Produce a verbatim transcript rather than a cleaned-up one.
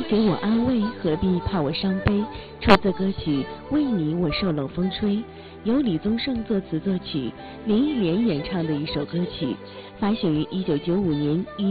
给我安慰，何必怕我伤悲，出自歌曲《为你我受冷风吹》，由李宗盛作词作曲，林忆莲演唱的一首歌曲，发行于一九九五年一